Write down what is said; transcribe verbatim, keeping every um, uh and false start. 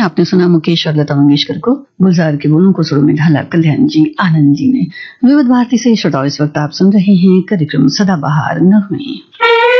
आपने सुना मुकेश और लता मंगेशकर को, गुलजार के बोलों को सुरों में ढाला कल्याण जी आनंद जी ने। विविध भारती से श्रोताओं, इस वक्त आप सुन रहे हैं कार्यक्रम सदाबहार नगमे।